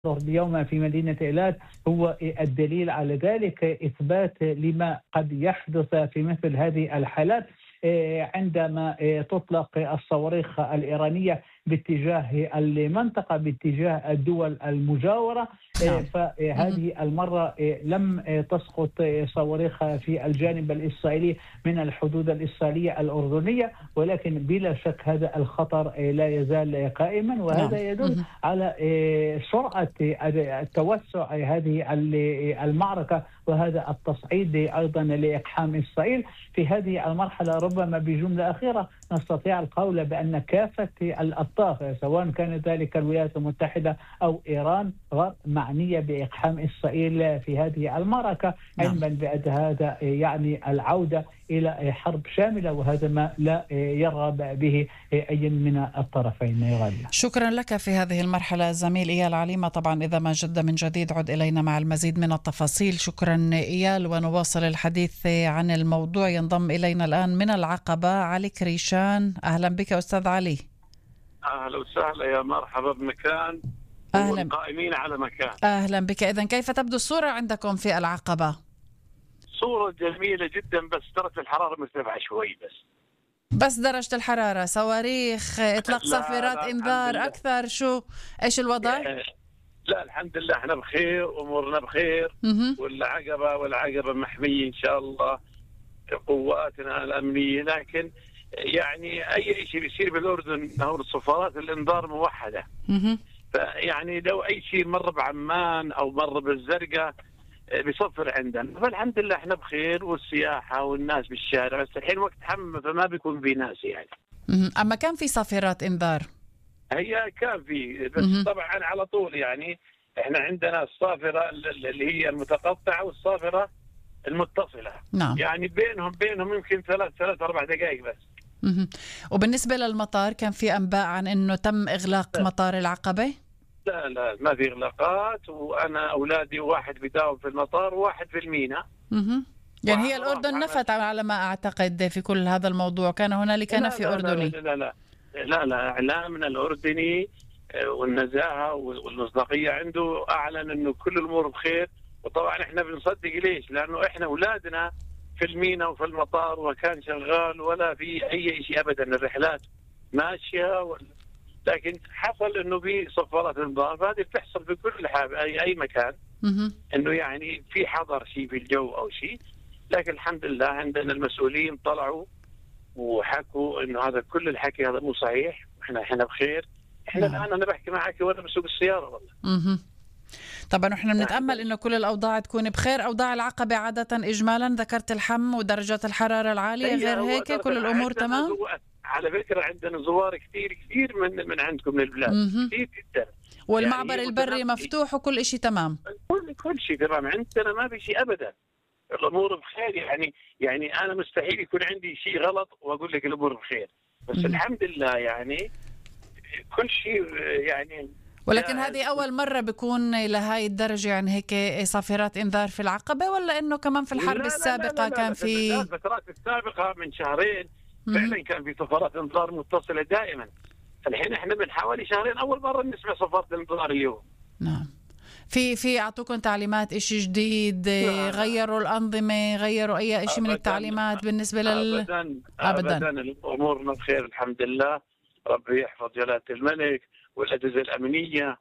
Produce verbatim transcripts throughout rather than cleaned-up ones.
اليوم في مدينة إيلات هو الدليل على ذلك، إثبات لما قد يحدث في مثل هذه الحالات عندما تطلق الصواريخ الإيرانية باتجاه المنطقة، باتجاه الدول المجاورة. نعم. فهذه المرة لم تسقط صواريخ في الجانب الإسرائيلي من الحدود الإسرائيلية الأردنية، ولكن بلا شك هذا الخطر لا يزال قائما، وهذا يدل على سرعة التوسع هذه المعركة وهذا التصعيد أيضا لإقحام إسرائيل. في هذه المرحلة ربما بجملة أخيرة نستطيع القول بأن كافة الأطراف سواء كانت ذلك الولايات المتحدة أو إيران غير معنية بإقحام إسرائيل في هذه المعركة، علما بأن هذا يعني العودة إلى حرب شاملة، وهذا ما لا يرغب به أي من الطرفين. يغالي. شكرا لك في هذه المرحلة زميل إيال عليمة. طبعا إذا ما جد من جديد عد إلينا مع المزيد من التفاصيل. شكرا إيال، ونواصل الحديث عن الموضوع. ينضم إلينا الآن من العقبة علي كريشان. أهلا بك أستاذ علي. أهلا وسهلا، يا مرحبا بمكان. أهلا. قائمين على مكان. أهلا بك. إذن كيف تبدو الصورة عندكم في العقبة؟ صورة جميلة جدا، بس درجة الحرارة مرتفعة شوي. بس بس درجة الحرارة، صواريخ، إطلاق صافرات إنذار أكثر، شو إيش الوضع؟ لا الحمد لله احنا بخير، أمورنا بخير. والعقبة والعقبة محمية إن شاء الله قواتنا الأمنية، لكن يعني أي شيء بيصير بالأردن هو صفارات الإنذار موحدة. فيعني لو أي شيء مر بعمان أو مر بالزرقاء بيصفر عندنا، فالحمد لله احنا بخير، والسياحة والناس بالشارع. بس الحين وقت حم فما بيكون في ناس يعني. أما كان في صافرات إنذار؟ هي كان في، بس طبعا على طول يعني احنا عندنا الصافرة اللي هي المتقطعة والصافرة المتصلة. نعم. يعني بينهم بينهم يمكن ثلاث ثلاث أربع دقائق بس. مه. وبالنسبة للمطار كان في أنباء عن أنه تم إغلاق لا. مطار العقبة؟ لا لا ما في إغلاقات، وأنا أولادي واحد بيداوم في المطار وواحد في الميناء. مه. يعني هي الأردن نفت على ما أعتقد في كل هذا الموضوع. كان هنالك نفي أردني. لا لا لا لا لا, لا. إعلامنا الأردني والنزاهة والمصداقية عنده أعلن أنه كل الأمور بخير. وطبعا إحنا بنصدق ليش؟ لأنه إحنا أولادنا في الميناء وفي المطار وكان شغال، ولا في أي شيء أبدا، الرحلات ماشية و... لكن حصل إنه في صفارات إنذار، فهذه بتحصل في كل حال أي أي مكان. إنه يعني في حضر شيء في الجو أو شيء، لكن الحمد لله عندنا المسؤولين طلعوا وحكوا إنه هذا كل الحكي هذا مو صحيح، إحنا إحنا بخير. إحنا نعم. الآن أنا بحكي معك وأنا بسوق السيارة والله. طبعا احنا بنتأمل انه كل الاوضاع تكون بخير. اوضاع العقبة عادة اجمالا ذكرت الحم ودرجات الحرارة العالية، غير هيك كل الامور تمام؟ على فكرة عندنا زوار كثير كثير من من عندكم من البلاد. مه. كثير جدا. والمعبر يعني البري مفتوح وكل شيء تمام. كل كل شيء تمام عندنا، ما في شيء ابدا، الامور بخير. يعني يعني انا مستحيل يكون عندي شيء غلط واقول لك الامور بخير، بس مه. الحمد لله يعني كل شيء يعني. ولكن هذه أول مرة بيكون لهاي الدرجة يعني هيك صافرات إنذار في العقبة، ولا إنه كمان في الحرب لا لا السابقة لا لا لا كان في؟ الفترات السابقة من شهرين فعلا كان في صفارات إنذار متصلة دائما. الحين إحنا من حوالي شهرين أول مرة نسمع صفارة الإنذار اليوم. نعم. في في أعطوكم تعليمات إشي جديد؟ غيروا الأنظمة، غيروا أي إشي من التعليمات بالنسبة لل؟ أبدا أبدا, أبداً. الأمور بخير الحمد لله. ربي يحفظ جلالة الملك والأجهزة الأمنية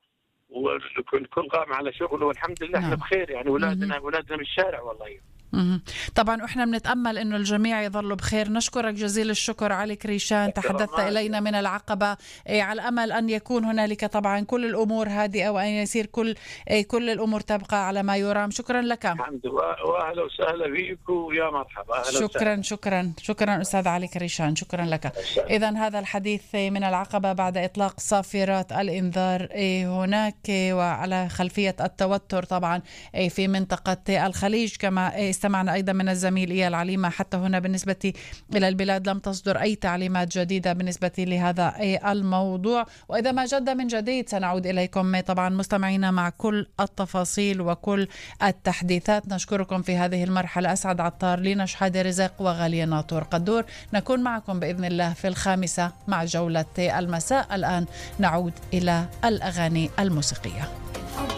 وكل كل قام على شغله، والحمد لله. نعم. احنا بخير يعني، اولادنا اولادنا بالشارع والله. مه. طبعا احنا بنتأمل انه الجميع يظلوا بخير. نشكرك جزيل الشكر علي كريشان، تحدثت الينا من العقبة. إيه على الامل ان يكون هنالك طبعا كل الامور هادئة وان يصير كل إيه كل الامور تبقى على ما يرام. شكرا لك. الحمد لله، واهلا وسهلا فيكم ويا مرحبا. أهلا شكرا وسهلا. شكرا شكرا استاذ علي كريشان، شكرا لك. اذا هذا الحديث من العقبة بعد اطلاق صافرات الانذار إيه هناك، وعلى خلفية التوتر طبعا إيه في منطقة الخليج، كما إيه استمعنا أيضا من الزميل إيال عليمة حتى هنا بالنسبة إلى البلاد لم تصدر أي تعليمات جديدة بالنسبة لهذا الموضوع. وإذا ما جد من جديد سنعود إليكم طبعا مستمعينا مع كل التفاصيل وكل التحديثات. نشكركم في هذه المرحلة أسعد عطار، لينا شحادة رزق وغالية ناطور قدور. نكون معكم بإذن الله في الخامسة مع جولة المساء. الآن نعود إلى الأغاني الموسيقية.